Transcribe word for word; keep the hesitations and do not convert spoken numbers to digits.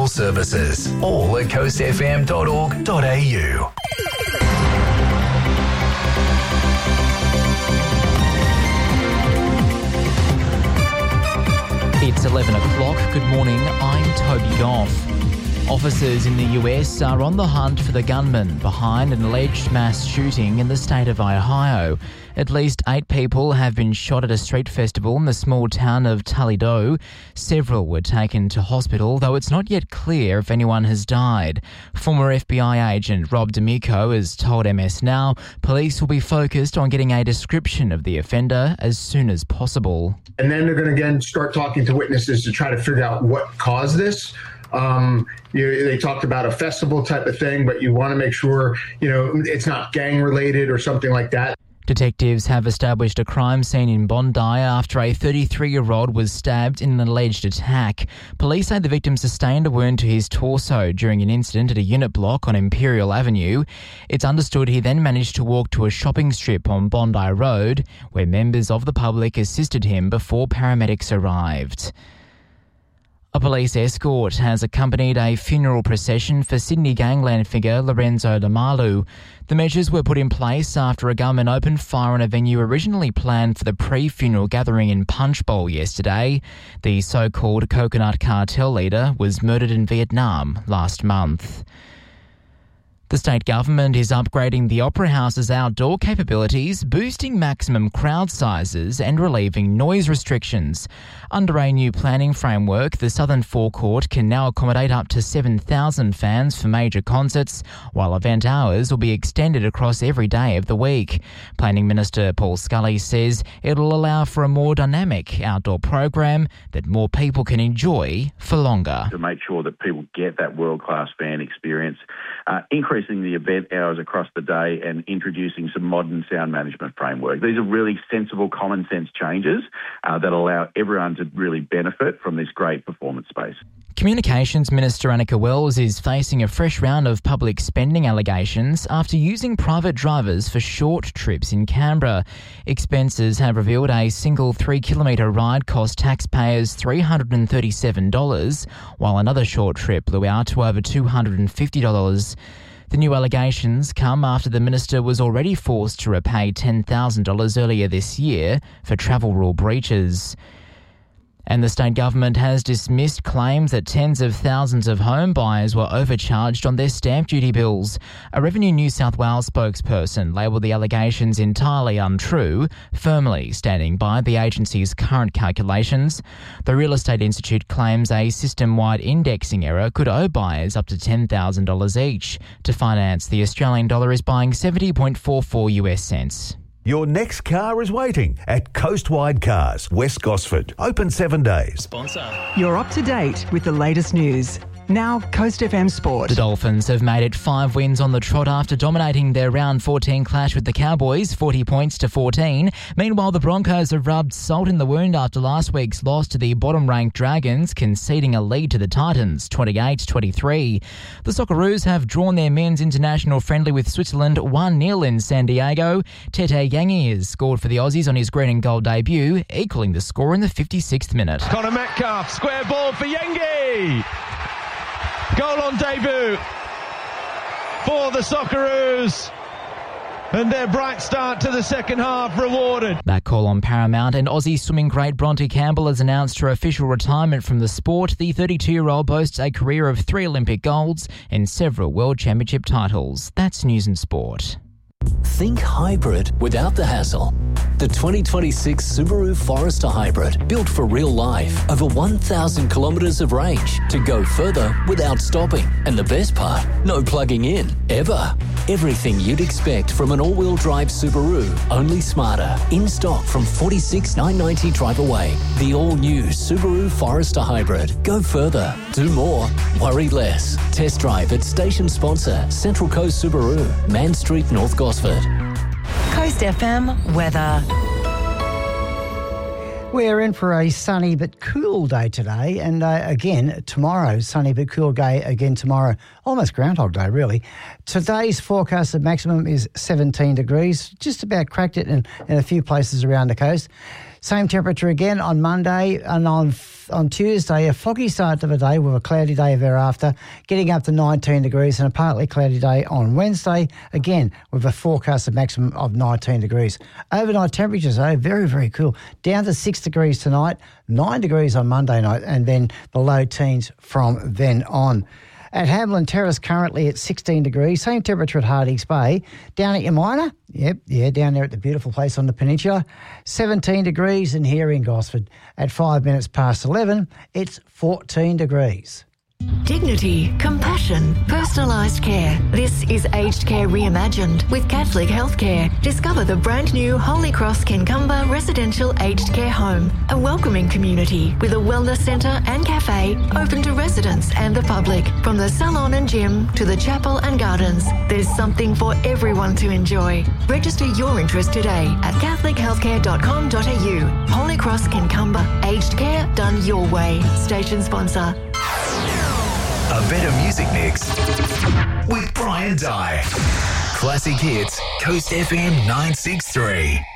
Legal services. All at coast f m dot org dot a u. It's eleven o'clock. Good morning. I'm Toby Goff. Officers in the U S are on the hunt for the gunman behind an alleged mass shooting in the state of Ohio. At least eight people have been shot at a street festival in the small town of Toledo. Several were taken to hospital, though it's not yet clear if anyone has died. Former F B I agent Rob D'Amico has told M S Now police will be focused on getting a description of the offender as soon as possible. And then they're going to again start talking to witnesses to try to figure out what caused this. Um, you, they talked about a festival type of thing, but you want to make sure, you know, it's not gang related or something like that. Detectives have established a crime scene in Bondi after a thirty-three-year-old was stabbed in an alleged attack. Police say the victim sustained a wound to his torso during an incident at a unit block on Imperial Avenue. It's understood he then managed to walk to a shopping strip on Bondi Road, where members of the public assisted him before paramedics arrived. A police escort has accompanied a funeral procession for Sydney gangland figure Lorenzo Lamalu. The measures were put in place after a gunman opened fire on a venue originally planned for the pre-funeral gathering in Punch Bowl yesterday. The so-called Coconut Cartel leader was murdered in Vietnam last month. The state government is upgrading the Opera House's outdoor capabilities, boosting maximum crowd sizes and relieving noise restrictions. Under a new planning framework, the Southern Forecourt can now accommodate up to seven thousand fans for major concerts, while event hours will be extended across every day of the week. Planning Minister Paul Scully says it'll allow for a more dynamic outdoor program that more people can enjoy for longer. To make sure that people get that world-class fan experience, uh, increase the event hours across the day and introducing some modern sound management framework. These are really sensible, common sense changes uh, that allow everyone to really benefit from this great performance space. Communications Minister Annika Wells is facing a fresh round of public spending allegations after using private drivers for short trips in Canberra. Expenses have revealed a single three-kilometre ride cost taxpayers three hundred thirty-seven dollars, while another short trip blew out to over two hundred fifty dollars. The new allegations come after the minister was already forced to repay ten thousand dollars earlier this year for travel rule breaches. And the state government has dismissed claims that tens of thousands of home buyers were overcharged on their stamp duty bills. A Revenue New South Wales spokesperson labelled the allegations entirely untrue, firmly standing by the agency's current calculations. The Real Estate Institute claims a system-wide indexing error could owe buyers up to ten thousand dollars each. To finance, the Australian dollar is buying seventy point four four US cents. Your next car is waiting at Coastwide Cars, West Gosford. Open seven days. Sponsor. You're up to date with the latest news. Now, Coast F M Sport. The Dolphins have made it five wins on the trot after dominating their round fourteen clash with the Cowboys, forty points to fourteen. Meanwhile, the Broncos have rubbed salt in the wound after last week's loss to the bottom-ranked Dragons, conceding a lead to the Titans, twenty-eight twenty-three. The Socceroos have drawn their men's international friendly with Switzerland one nil in San Diego. Tete Yangi has scored for the Aussies on his green and gold debut, equaling the score in the fifty-sixth minute. Connor Metcalf, square ball for Yangi. Goal on debut for the Socceroos. And their bright start to the second half rewarded. That call on Paramount, and Aussie swimming great Bronte Campbell has announced her official retirement from the sport. The thirty-two-year-old boasts a career of three Olympic golds and several World Championship titles. That's News and Sport. Think hybrid without the hassle. The twenty twenty-six Subaru Forester Hybrid, built for real life. Over one thousand kilometres of range to go further without stopping. And the best part, no plugging in, ever. Everything you'd expect from an all-wheel drive Subaru, only smarter. In stock from forty-six thousand nine hundred ninety drive away. The all-new Subaru Forester Hybrid. Go further, do more, worry less. Test drive at station sponsor Central Coast Subaru, Man Street, North Gosford. Coast F M weather. We're in for a sunny but cool day today, and uh, again tomorrow, sunny but cool day again tomorrow. Almost Groundhog Day, really. Today's forecasted maximum is seventeen degrees, just about cracked it in, in a few places around the coast. Same temperature again on Monday, and on on Tuesday, a foggy start to the day with a cloudy day thereafter, getting up to nineteen degrees, and a partly cloudy day on Wednesday, again with a forecasted maximum of nineteen degrees. Overnight temperatures, though, very, very cool. Down to six degrees tonight, nine degrees on Monday night, and then the low teens from then on. At Hamlin Terrace, currently at sixteen degrees, same temperature at Hardings Bay. Down at Yamina, yep, yeah, down there at the beautiful place on the peninsula, seventeen degrees, and here in Gosford at five minutes past eleven, it's fourteen degrees. Dignity, compassion, personalised care. This is Aged Care Reimagined with Catholic Healthcare. Discover the brand new Holy Cross Kincumber Residential Aged Care Home, a welcoming community with a wellness centre and cafe open to residents and the public. From the salon and gym to the chapel and gardens, there's something for everyone to enjoy. Register your interest today at catholic healthcare dot com dot a u. Holy Cross Kincumber, aged care done your way. Station sponsor. A better music mix with Brian Dye. Classic hits, Coast F M nine six three.